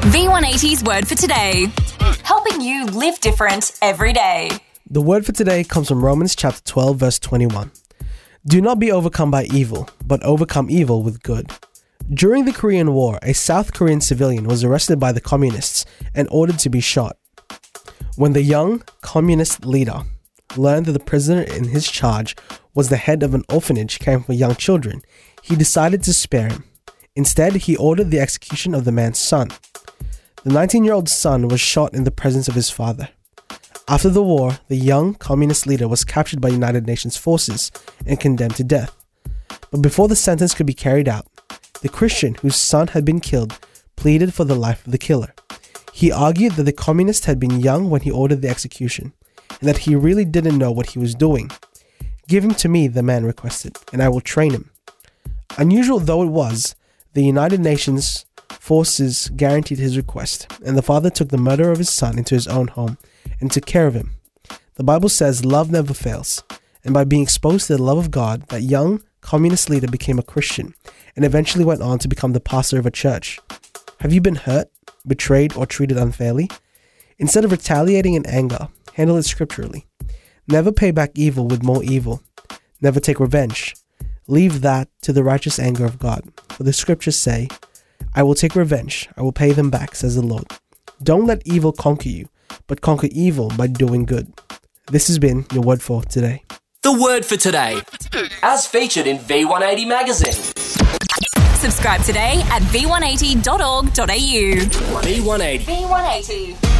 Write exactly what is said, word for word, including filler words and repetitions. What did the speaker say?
V one eighty's Word for Today, helping you live different every day. The word for today comes from Romans chapter twelve, verse twenty-one. Do not be overcome by evil, but overcome evil with good. During the Korean War, a South Korean civilian was arrested by the communists and ordered to be shot. When the young communist leader learned that the prisoner in his charge was the head of an orphanage caring for young children, he decided to spare him. Instead, he ordered the execution of the man's son. The nineteen-year-old son was shot in the presence of his father. After the war, the young communist leader was captured by United Nations forces and condemned to death. But before the sentence could be carried out, the Christian whose son had been killed pleaded for the life of the killer. He argued that the communist had been young when he ordered the execution, and that he really didn't know what he was doing. Give him to me, the man requested, and I will train him. Unusual though it was, the United Nations forces guaranteed his request, and the father took the murder of his son into his own home and took care of him. The Bible says love never fails, and by being exposed to the love of God, that young communist leader became a Christian and eventually went on to become the pastor of a church. Have you been hurt, betrayed, or treated unfairly? Instead of retaliating in anger, handle it scripturally. Never pay back evil with more evil. Never take revenge. Leave that to the righteous anger of God. For the scriptures say, I will take revenge, I will pay them back, says the Lord. Don't let evil conquer you, but conquer evil by doing good. This has been your word for today. The word for today, as featured in V one eighty magazine. Subscribe today at v one eighty dot org dot a u. V one eighty. V one eighty.